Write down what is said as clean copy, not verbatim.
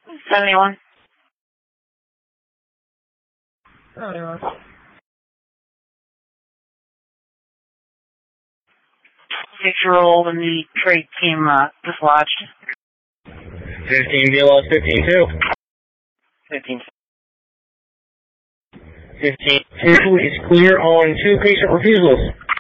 71. 71. 6-year-old and the trade team dislodged. 15 BLS 15-2. 15. 15-2 is clear on 2 patient refusals.